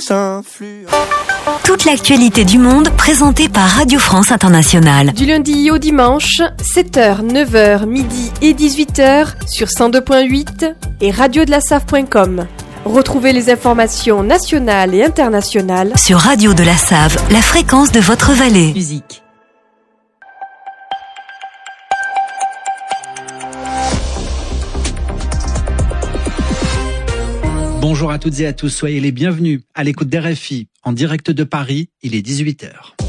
nous influence. Toute l'actualité du monde présentée par Radio France Internationale. Du lundi au dimanche, 7h, 9h, midi et 18h sur 102.8 et radiodelaSave.com. Retrouvez les informations nationales et internationales sur Radio de la Save, la fréquence de votre vallée. Musique. Bonjour à toutes et à tous, soyez les bienvenus à l'écoute d'RFI. En direct de Paris, il est 18h.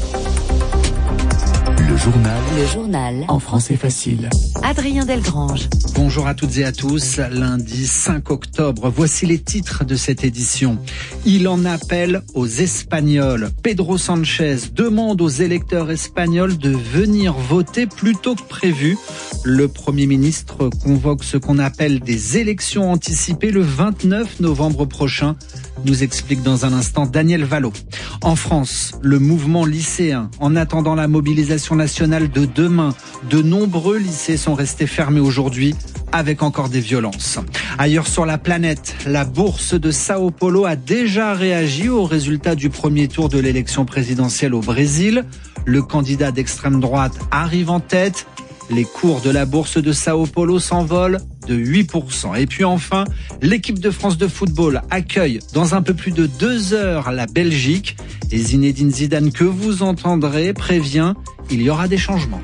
Le journal. En français facile. Adrien Delgrange. Bonjour à toutes et à tous, lundi 5 octobre, voici les titres de cette édition. Il en appelle aux Espagnols. Pedro Sánchez demande aux électeurs espagnols de venir voter plus tôt que prévu. Le Premier ministre convoque ce qu'on appelle des élections anticipées le 29 novembre prochain, nous explique dans un instant Daniel Vallot. En France, le mouvement lycéen, en attendant la mobilisation nationale de demain, de nombreux lycées sont restés fermés aujourd'hui avec encore des violences. Ailleurs sur la planète, la bourse de Sao Paulo a déjà réagi aux résultats du premier tour de l'élection présidentielle au Brésil. Le candidat d'extrême droite arrive en tête. Les cours de la bourse de Sao Paulo s'envolent de 8%. Et puis enfin, l'équipe de France de football accueille dans un peu plus de 2 heures la Belgique. Et Zinedine Zidane, que vous entendrez, prévient, il y aura des changements.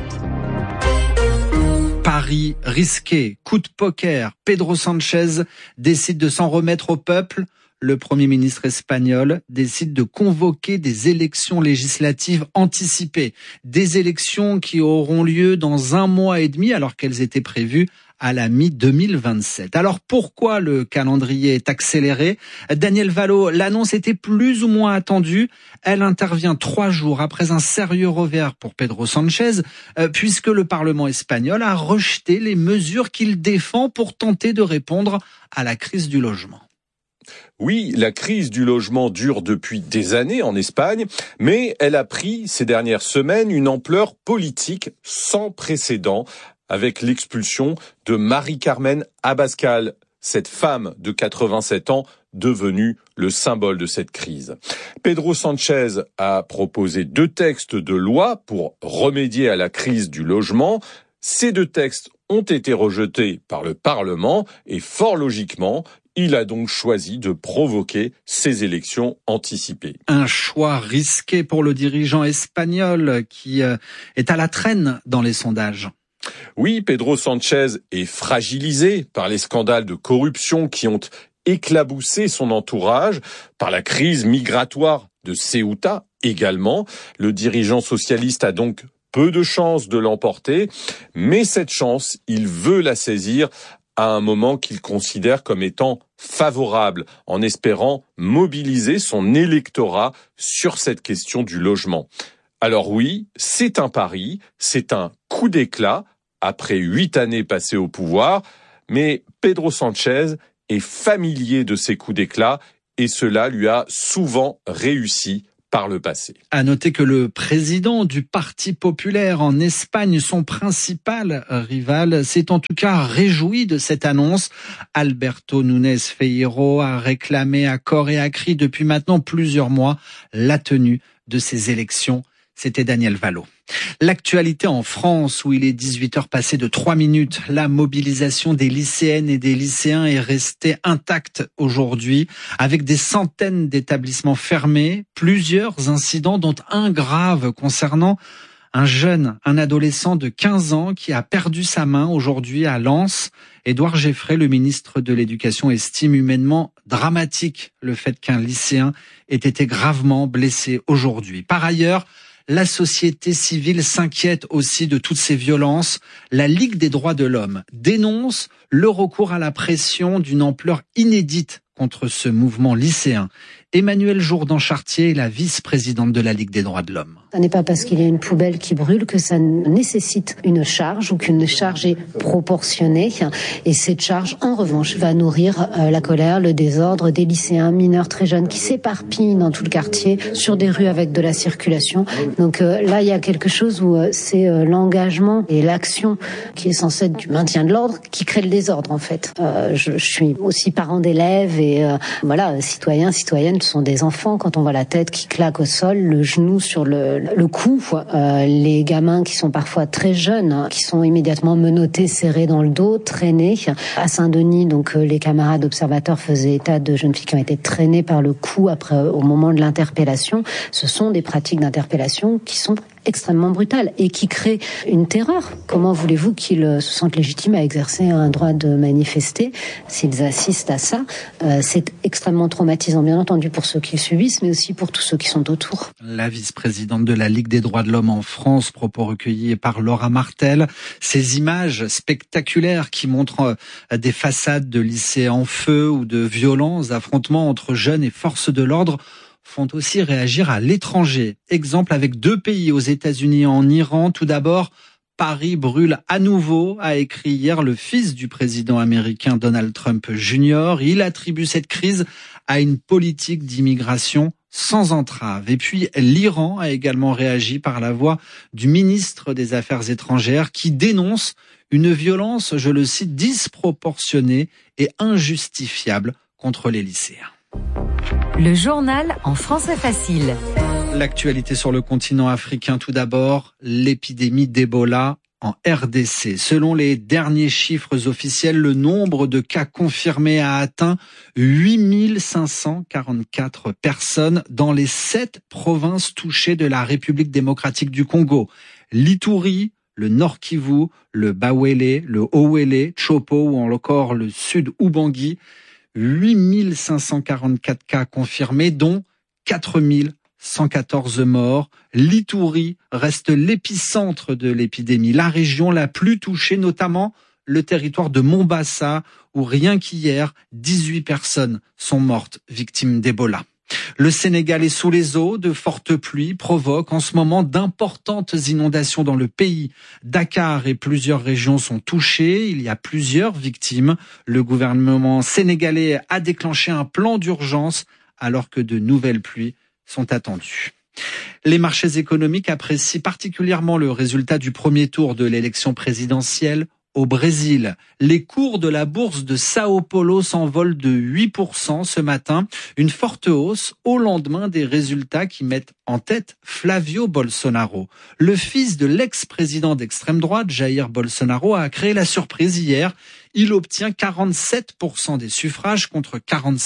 Paris risqué, coup de poker, Pedro Sánchez décide de s'en remettre au peuple. Le Premier ministre espagnol décide de convoquer des élections législatives anticipées. Des élections qui auront lieu dans 1 mois et demi alors qu'elles étaient prévues à la mi-2027. Alors pourquoi le calendrier est accéléré ? Daniel Vallot, l'annonce était plus ou moins attendue. Elle intervient 3 jours après un sérieux revers pour Pedro Sánchez, puisque le Parlement espagnol a rejeté les mesures qu'il défend pour tenter de répondre à la crise du logement. Oui, la crise du logement dure depuis des années en Espagne, mais elle a pris ces dernières semaines une ampleur politique sans précédent avec l'expulsion de Mari-Carmen Abascal, cette femme de 87 ans devenue le symbole de cette crise. Pedro Sánchez a proposé 2 textes de loi pour remédier à la crise du logement. Ces 2 textes ont été rejetés par le Parlement et fort logiquement, il a donc choisi de provoquer ces élections anticipées. Un choix risqué pour le dirigeant espagnol qui est à la traîne dans les sondages. Oui, Pedro Sánchez est fragilisé par les scandales de corruption qui ont éclaboussé son entourage, par la crise migratoire de Ceuta également. Le dirigeant socialiste a donc peu de chances de l'emporter, mais cette chance, il veut la saisir à un moment qu'il considère comme étant favorable, en espérant mobiliser son électorat sur cette question du logement. Alors oui, c'est un pari, c'est un coup d'éclat, après 8 années passées au pouvoir, mais Pedro Sánchez est familier de ces coups d'éclat et cela lui a souvent réussi par le passé. À noter que le président du Parti populaire en Espagne, son principal rival, s'est en tout cas réjoui de cette annonce. Alberto Núñez Feijóo a réclamé à corps et à cri depuis maintenant plusieurs mois la tenue de ces élections. C'était Daniel Vallot. L'actualité en France, où il est 18h passé de 3 minutes, la mobilisation des lycéennes et des lycéens est restée intacte aujourd'hui, avec des centaines d'établissements fermés, plusieurs incidents dont un grave concernant un adolescent de 15 ans qui a perdu sa main aujourd'hui à Lens. Édouard Geffray, le ministre de l'Éducation, estime humainement dramatique le fait qu'un lycéen ait été gravement blessé aujourd'hui. Par ailleurs, la société civile s'inquiète aussi de toutes ces violences. La Ligue des droits de l'homme dénonce le recours à la pression d'une ampleur inédite contre ce mouvement lycéen. Emmanuelle Jourdan-Chartier est la vice-présidente de la Ligue des droits de l'homme. Ce n'est pas parce qu'il y a une poubelle qui brûle que ça nécessite une charge ou qu'une charge est proportionnée. Et cette charge, en revanche, va nourrir la colère, le désordre des lycéens mineurs très jeunes qui s'éparpillent dans tout le quartier, sur des rues avec de la circulation. Donc là, il y a quelque chose où c'est l'engagement et l'action qui est censée être du maintien de l'ordre qui crée le désordre, en fait. Je suis aussi parent d'élèves des citoyens, citoyennes sont des enfants. Quand on voit la tête qui claque au sol, le genou sur le cou, les gamins qui sont parfois très jeunes, qui sont immédiatement menottés, serrés dans le dos, traînés. À Saint-Denis, donc les camarades observateurs faisaient état de jeunes filles qui ont été traînées par le cou au moment de l'interpellation. Ce sont des pratiques d'interpellation qui sont extrêmement brutales et qui créent une terreur. Comment voulez-vous qu'ils se sentent légitimes à exercer un droit de manifester s'ils assistent à ça? C'est extrêmement traumatisant, bien entendu, pour ceux qui le subissent, mais aussi pour tous ceux qui sont autour. La vice-présidente de la Ligue des droits de l'homme en France, propos recueillis par Laura Martel. Ces images spectaculaires qui montrent des façades de lycées en feu ou de violents affrontements entre jeunes et forces de l'ordre font aussi réagir à l'étranger. Exemple avec 2 pays, aux États-Unis et en Iran. Tout d'abord, Paris brûle à nouveau, a écrit hier le fils du président américain Donald Trump Jr. Il attribue cette crise à une politique d'immigration sans entrave. Et puis l'Iran a également réagi par la voix du ministre des Affaires étrangères qui dénonce une violence, je le cite, disproportionnée et injustifiable contre les lycéens. Le journal en français facile. L'actualité sur le continent africain tout d'abord, l'épidémie d'Ebola en RDC. Selon les derniers chiffres officiels, le nombre de cas confirmés a atteint 8544 personnes dans les 7 provinces touchées de la République démocratique du Congo. L'Ituri, le Nord Kivu, le Bawele, le Owele, Chopo ou encore le Sud Ubangi. 8544 cas confirmés, dont 4114 morts. L'Ituri reste l'épicentre de l'épidémie, la région la plus touchée, notamment le territoire de Mombasa, où rien qu'hier, 18 personnes sont mortes victimes d'Ebola. Le Sénégal est sous les eaux, de fortes pluies provoquent en ce moment d'importantes inondations dans le pays. Dakar et plusieurs régions sont touchées, il y a plusieurs victimes. Le gouvernement sénégalais a déclenché un plan d'urgence alors que de nouvelles pluies sont attendues. Les marchés économiques apprécient particulièrement le résultat du premier tour de l'élection présidentielle au Brésil. Les cours de la bourse de Sao Paulo s'envolent de 8% ce matin, une forte hausse au lendemain des résultats qui mettent en tête Flavio Bolsonaro. Le fils de l'ex-président d'extrême droite, Jair Bolsonaro, a créé la surprise hier. Il obtient 47% des suffrages contre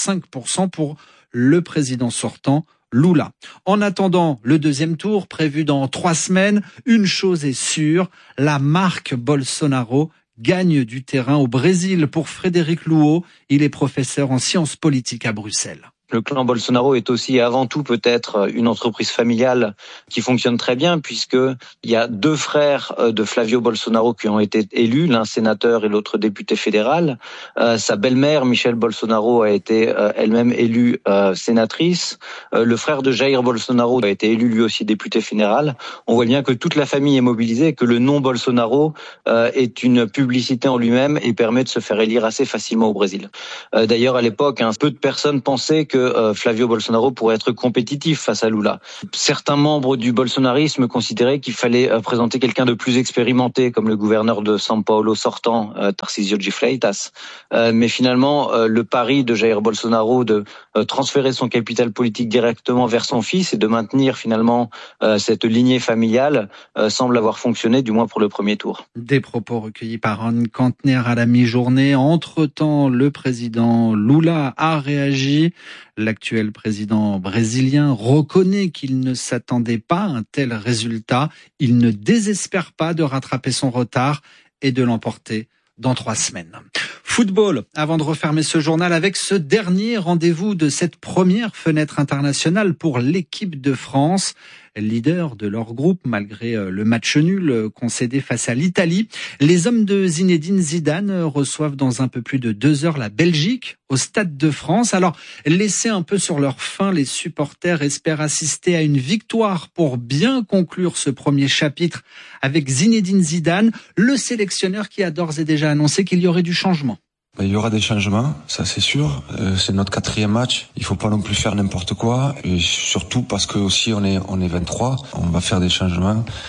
45% pour le président sortant, Lula. En attendant le deuxième tour prévu dans 3 semaines, une chose est sûre, la marque Bolsonaro gagne du terrain au Brésil. Pour Frédéric Louot, il est professeur en sciences politiques à Bruxelles. Le clan Bolsonaro est aussi et avant tout peut-être une entreprise familiale qui fonctionne très bien puisque il y a 2 frères de Flavio Bolsonaro qui ont été élus, l'un sénateur et l'autre député fédéral. Sa belle-mère, Michelle Bolsonaro, a été elle-même élue sénatrice. Le frère de Jair Bolsonaro a été élu lui aussi député fédéral. On voit bien que toute la famille est mobilisée et que le nom Bolsonaro est une publicité en lui-même et permet de se faire élire assez facilement au Brésil. D'ailleurs, à l'époque, peu de personnes pensaient que Flavio Bolsonaro pourrait être compétitif face à Lula. Certains membres du bolsonarisme considéraient qu'il fallait présenter quelqu'un de plus expérimenté, comme le gouverneur de São Paulo sortant, Tarcísio de Freitas. Mais finalement, le pari de Jair Bolsonaro de transférer son capital politique directement vers son fils et de maintenir finalement cette lignée familiale semble avoir fonctionné, du moins pour le premier tour. Des propos recueillis par Anne Kantner à la mi-journée. Entre-temps, le président Lula a réagi. L'actuel président brésilien reconnaît qu'il ne s'attendait pas à un tel résultat. Il ne désespère pas de rattraper son retard et de l'emporter dans 3 semaines. Football, avant de refermer ce journal avec ce dernier rendez-vous de cette première fenêtre internationale pour l'équipe de France. Leader de leur groupe malgré le match nul concédé face à l'Italie. Les hommes de Zinedine Zidane reçoivent dans un peu plus de 2 heures la Belgique au Stade de France. Alors, laissés un peu sur leur faim, les supporters espèrent assister à une victoire pour bien conclure ce premier chapitre avec Zinedine Zidane, le sélectionneur qui a d'ores et déjà annoncé qu'il y aurait du changement. Il y aura des changements, ça c'est sûr. C'est notre 4e match. Il faut pas non plus faire n'importe quoi. Et surtout parce que aussi on est 23. On va faire des changements.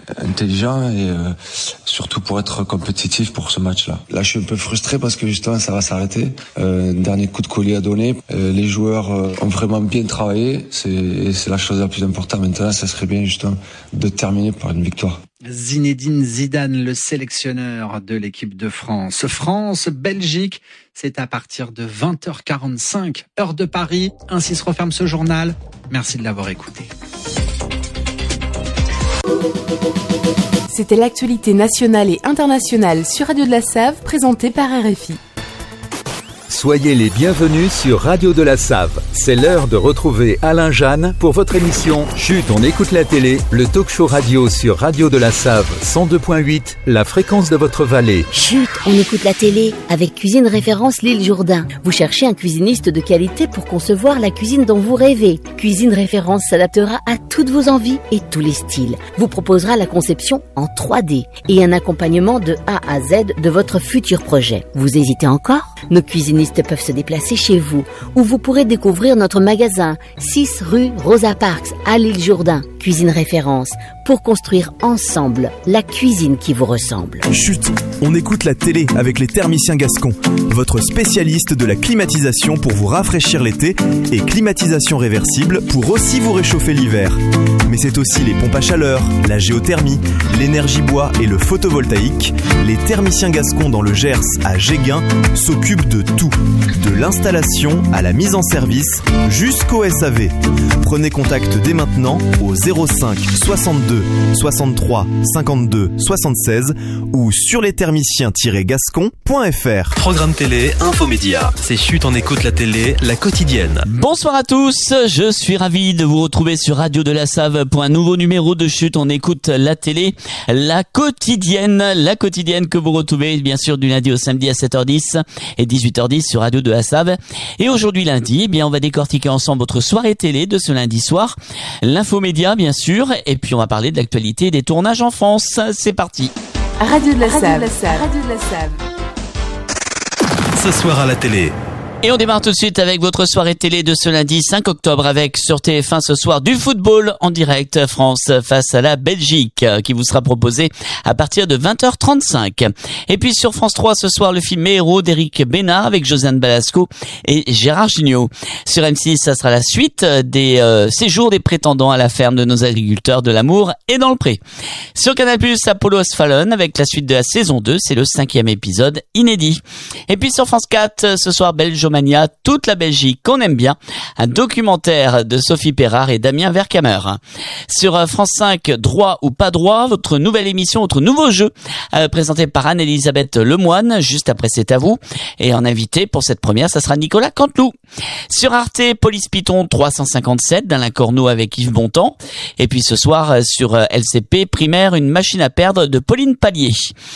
intelligent et surtout pour être compétitif pour ce match-là. Là, je suis un peu frustré parce que justement, ça va s'arrêter. Dernier coup de collier à donner. Les joueurs ont vraiment bien travaillé. C'est la chose la plus importante. Maintenant, ça serait bien justement de terminer par une victoire. Zinedine Zidane, le sélectionneur de l'équipe de France. France-Belgique, c'est à partir de 20h45, heure de Paris. Ainsi se referme ce journal. Merci de l'avoir écouté. C'était l'actualité nationale et internationale sur Radio de la Save, présentée par RFI. Soyez les bienvenus sur Radio de la Save. C'est l'heure de retrouver Alain Jeanne pour votre émission Chut, on écoute la télé, le talk-show radio sur Radio de la Save 102.8, la fréquence de votre vallée. Chut, on écoute la télé avec Cuisine Référence L'Île Jourdain. Vous cherchez un cuisiniste de qualité pour concevoir la cuisine dont vous rêvez. Cuisine Référence s'adaptera à toutes vos envies et tous les styles. Vous proposera la conception en 3D et un accompagnement de A à Z de votre futur projet. Vous hésitez encore ? Nos cuisinistes peuvent se déplacer chez vous, où vous pourrez découvrir notre magasin 6 rue Rosa Parks à l'Île Jourdain. Cuisine Référence, pour construire ensemble la cuisine qui vous ressemble. Chut, on écoute la télé avec les thermiciens gascons, votre spécialiste de la climatisation pour vous rafraîchir l'été et climatisation réversible pour aussi vous réchauffer l'hiver. Mais c'est aussi les pompes à chaleur, la géothermie, l'énergie bois et le photovoltaïque. Les thermiciens gascons dans le Gers à Géguin s'occupent de tout, de l'installation à la mise en service jusqu'au SAV. Prenez contact dès maintenant au 05 62 63 52 76 ou sur lesthermiciens-gascon.fr. Programme télé, infomédia. C'est Chut, on écoute la télé, la quotidienne. Bonsoir à tous, je suis ravi de vous retrouver sur Radio de la Save pour un nouveau numéro de Chut, on écoute la télé, la quotidienne que vous retrouvez bien sûr du lundi au samedi à 7h10 et 18h10 sur Radio de la Save. Et aujourd'hui lundi, eh bien on va décortiquer ensemble votre soirée télé de ce lundi soir, l'infomédia bien sûr, et puis on va parler de l'actualité des tournages en France. C'est parti. Radio de la Save. Radio de la Save. Ce soir à la télé. Et on démarre tout de suite avec votre soirée télé de ce lundi 5 octobre avec sur TF1 ce soir du football en direct, France face à la Belgique, qui vous sera proposé à partir de 20h35. Et puis sur France 3 ce soir le film Mes héros d'Éric Bénard avec Josiane Balasco et Gérard Jugnot. Sur M6 ça sera la suite des séjours des prétendants à la ferme de nos agriculteurs de l'Amour et dans le Pré. Sur Canal+, Apollo Has Fallen avec la suite de la saison 2, c'est le 5e épisode inédit. Et puis sur France 4 ce soir Belgiumania, toute la Belgique qu'on aime bien, un documentaire de Sophie Perrard et Damien Vercamer. Sur France 5, Droit ou pas droit, votre nouvelle émission, votre nouveau jeu, présenté par Anne-Elisabeth Lemoine, juste après C'est à vous. Et en invité pour cette première, ça sera Nicolas Canteloup. Sur Arte, Police Python 357, d'Alain Corneau avec Yves Bontemps. Et puis ce soir, sur LCP, Primaire, une machine à perdre de Pauline Pallier.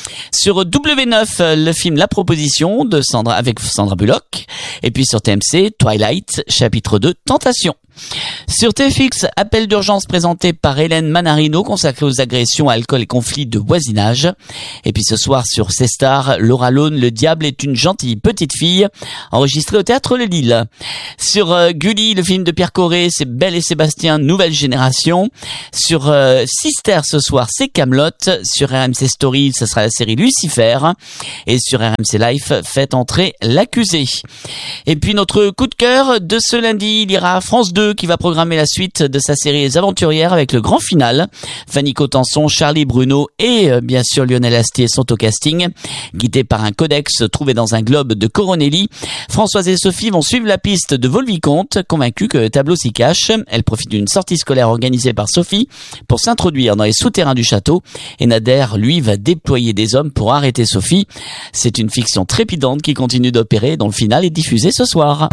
Sur W9, le film La Proposition de avec Sandra Bullock. Et puis sur TMC, Twilight, chapitre 2, Tentation. Sur TFX, appel d'urgence présenté par Hélène Manarino consacré aux agressions, alcool et conflits de voisinage. Et puis ce soir sur C-Star, Laura Lone, Le diable est une gentille petite fille, enregistré au Théâtre Le Lille. Sur Gulli, le film de Pierre Corré, c'est Belle et Sébastien, nouvelle génération. Sur Sister ce soir, c'est Kaamelott. Sur RMC Story, ce sera la série Lucifer. Et sur RMC Life, faites entrer l'accusé. Et puis notre coup de cœur de ce lundi, il ira à France 2 qui va programmer la suite de sa série Les Aventurières avec le grand final. Fanny Cotenson, Charlie Bruno et bien sûr Lionel Astier sont au casting. Guidés par un codex trouvé dans un globe de Coronelli, Françoise et Sophie vont suivre la piste de Volvicomte, convaincus que le tableau s'y cache. Elle profite d'une sortie scolaire organisée par Sophie pour s'introduire dans les souterrains du château et Nader, lui, va déployer des hommes pour arrêter Sophie. C'est une fiction trépidante qui continue d'opérer dont le final est diffusé ce soir.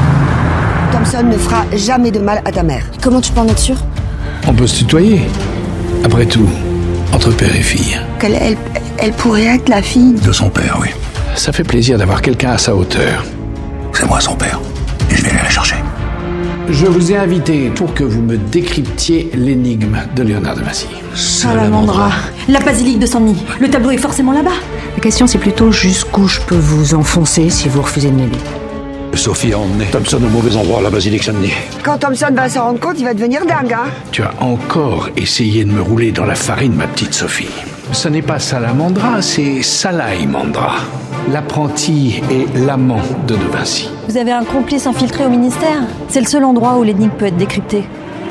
Thompson ne fera jamais de mal à ta mère. Comment tu peux en être sûr ? On peut se tutoyer. Après tout, entre père et fille. Elle pourrait être la fille de son père, oui. Ça fait plaisir d'avoir quelqu'un à sa hauteur. C'est moi son père, et je vais aller la chercher. Je vous ai invité pour que vous me décryptiez l'énigme de Léonard de Vinci. Salamandra. La basilique de Senny. Le tableau est forcément là-bas. La question c'est plutôt jusqu'où je peux vous enfoncer si vous refusez de m'aider. Sophie a emmené Thompson au mauvais endroit, à la basilique Saint-Denis. Quand Thompson va s'en rendre compte, il va devenir dingue, hein. Tu as encore essayé de me rouler dans la farine, ma petite Sophie. Ce n'est pas Salamandra, c'est Salaïmandra. L'apprenti et l'amant de De Vinci. Vous avez un complice infiltré au ministère ? C'est le seul endroit où l'énigme peut être décryptée.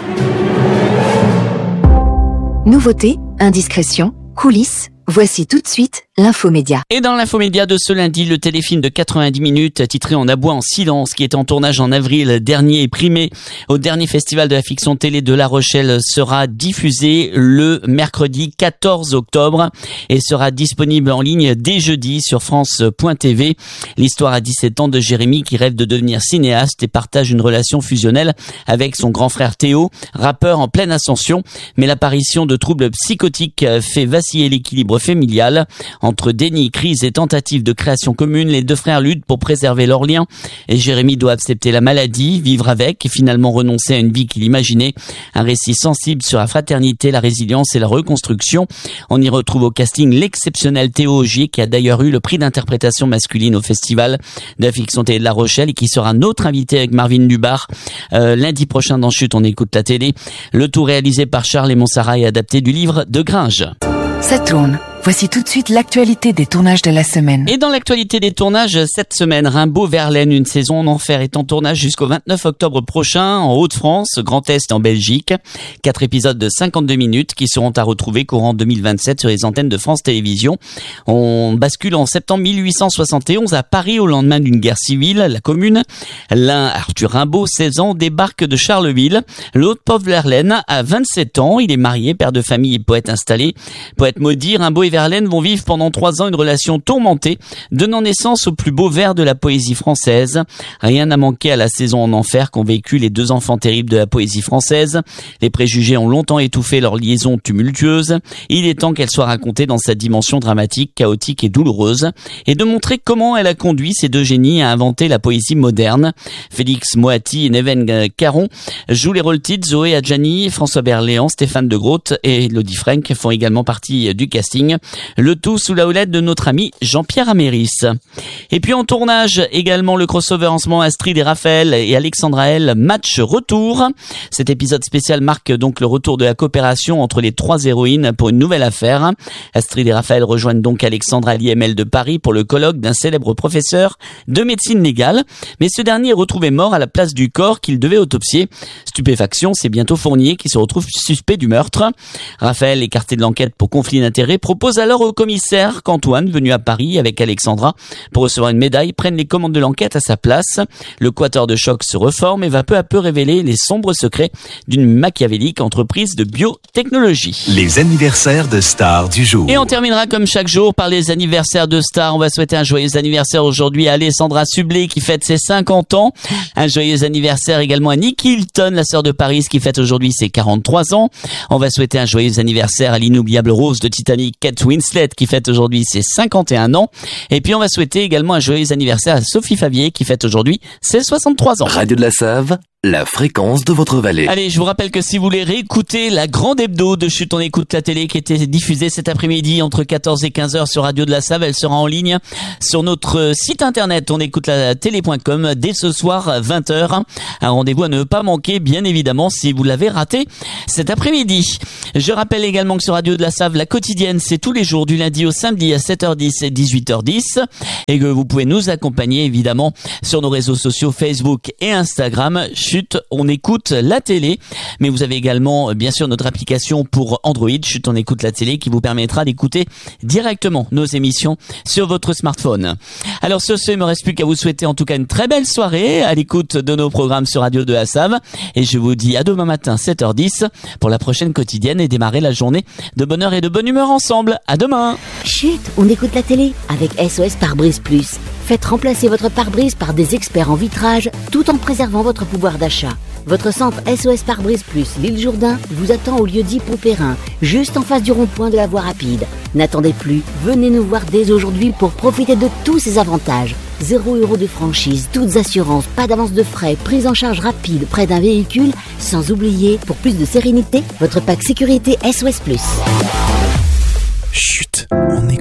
Nouveautés, indiscrétions, coulisses. Voici tout de suite l'infomédia. Et dans l'infomédia de ce lundi, le téléfilm de 90 minutes titré On aboie en silence, qui est en tournage en avril dernier et primé au dernier festival de la fiction télé de La Rochelle, sera diffusé le mercredi 14 octobre et sera disponible en ligne dès jeudi sur France.tv. L'histoire à 17 ans de Jérémy qui rêve de devenir cinéaste et partage une relation fusionnelle avec son grand frère Théo, rappeur en pleine ascension, mais l'apparition de troubles psychotiques fait vaciller l'équilibre familial. Entre déni, crise et tentative de création commune, les deux frères luttent pour préserver leur lien et Jérémy doit accepter la maladie, vivre avec et finalement renoncer à une vie qu'il imaginait. Un récit sensible sur la fraternité, la résilience et la reconstruction. On y retrouve au casting l'exceptionnel Théo Augier qui a d'ailleurs eu le prix d'interprétation masculine au festival de la fiction télé de La Rochelle et qui sera notre invité avec Marvin Dubar lundi prochain dans Chut, on écoute la télé. Le tout réalisé par Charles et Montsara et adapté du livre de Gringe. Ça tourne. Voici tout de suite l'actualité des tournages de la semaine. Et dans l'actualité des tournages, cette semaine, Rimbaud-Verlaine, une saison en enfer, est en tournage jusqu'au 29 octobre prochain en Hauts-de-France, Grand Est en Belgique. 4 épisodes de 52 minutes qui seront à retrouver courant 2027 sur les antennes de France Télévisions. On bascule en septembre 1871 à Paris au lendemain d'une guerre civile. La Commune, l'un, Arthur Rimbaud, 16 ans, débarque de Charleville. L'autre, Paul Verlaine, a 27 ans. Il est marié, père de famille et poète installé. Poète maudit, Rimbaud et Verlaine vont vivre pendant 3 ans une relation tourmentée, donnant naissance au plus beau vers de la poésie française. Rien n'a manqué à la saison en enfer qu'ont vécu les deux enfants terribles de la poésie française. Les préjugés ont longtemps étouffé leur liaison tumultueuse. Il est temps qu'elle soit racontée dans sa dimension dramatique, chaotique et douloureuse, et de montrer comment elle a conduit ces deux génies à inventer la poésie moderne. Félix Moati et Neven Caron jouent les rôles titres. Zoé Adjani, François Berléand, Stéphane de Groot et Elodie Frank font également partie du casting. Le tout sous la houlette de notre ami Jean-Pierre Améris. Et puis en tournage également le crossover en ce moment Astrid et Raphaël et Alexandra L. Match retour. Cet épisode spécial marque donc le retour de la coopération entre les 3 héroïnes pour une nouvelle affaire. Astrid et Raphaël rejoignent donc Alexandra à l'IML de Paris pour le colloque d'un célèbre professeur de médecine légale. Mais ce dernier est retrouvé mort à la place du corps qu'il devait autopsier. Stupéfaction, c'est bientôt Fournier qui se retrouve suspect du meurtre. Raphaël, écarté de l'enquête pour conflit d'intérêts, propose alors au commissaire qu'Antoine, venu à Paris avec Alexandra pour recevoir une médaille, prenne les commandes de l'enquête à sa place. Le quatuor de choc se reforme et va peu à peu révéler les sombres secrets d'une machiavélique entreprise de biotechnologie. Les anniversaires de stars du jour. Et on terminera comme chaque jour par les anniversaires de stars. On va souhaiter un joyeux anniversaire aujourd'hui à Alessandra Sublet qui fête ses 50 ans. Un joyeux anniversaire également à Nicky Hilton, la sœur de Paris, qui fête aujourd'hui ses 43 ans. On va souhaiter un joyeux anniversaire à l'inoubliable Rose de Titanic, Kate Winslet, qui fête aujourd'hui ses 51 ans. Et puis on va souhaiter également un joyeux anniversaire à Sophie Favier qui fête aujourd'hui ses 63 ans. Radio de la Save, la fréquence de votre vallée. Allez, je vous rappelle que si vous voulez réécouter la grande hebdo de Chut, on écoute la télé qui était diffusée cet après-midi entre 14 et 15h sur Radio de la Save, elle sera en ligne sur notre site internet on écoute la télé.com dès ce soir 20h. Un rendez-vous à ne pas manquer, bien évidemment, si vous l'avez raté cet après-midi. Je rappelle également que sur Radio de la Save, la quotidienne, c'est tous les jours du lundi au samedi à 7h10 et 18h10 et que vous pouvez nous accompagner évidemment sur nos réseaux sociaux Facebook et Instagram. Chut, on écoute la télé, mais vous avez également bien sûr notre application pour Android, Chut, on écoute la télé, qui vous permettra d'écouter directement nos émissions sur votre smartphone. Alors sur ce, il me reste plus qu'à vous souhaiter en tout cas une très belle soirée à l'écoute de nos programmes sur Radio de la Save, et je vous dis à demain matin 7h10 pour la prochaine quotidienne et démarrer la journée de bonheur et de bonne humeur ensemble. À demain. Chut, on écoute la télé avec SOS Pare-Brise Plus. Faites remplacer votre pare-brise par des experts en vitrage tout en préservant votre pouvoir d'achat. Votre centre SOS Pare-Brise Plus L'Île Jourdain vous attend au lieu-dit Poupérin, juste en face du rond-point de la voie rapide. N'attendez plus, venez nous voir dès aujourd'hui pour profiter de tous ces avantages. 0 € de franchise, toutes assurances, pas d'avance de frais, prise en charge rapide près d'un véhicule, sans oublier, pour plus de sérénité, votre pack sécurité SOS Plus. Chut, on écoute.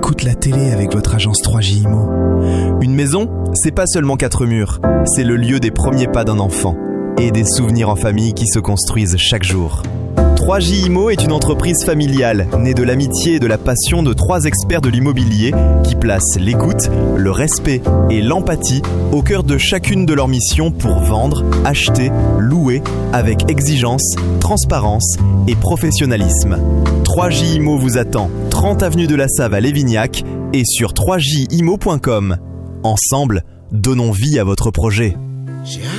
écoute la télé avec votre agence 3J IMO. Une maison, c'est pas seulement 4 murs, c'est le lieu des premiers pas d'un enfant et des souvenirs en famille qui se construisent chaque jour. 3J IMO est une entreprise familiale née de l'amitié et de la passion de 3 experts de l'immobilier qui placent l'écoute, le respect et l'empathie au cœur de chacune de leurs missions pour vendre, acheter, louer avec exigence, transparence et professionnalisme. 3J IMO vous attend 30 avenue de la Save à Lévignac et sur 3jimo.com. Ensemble, donnons vie à votre projet.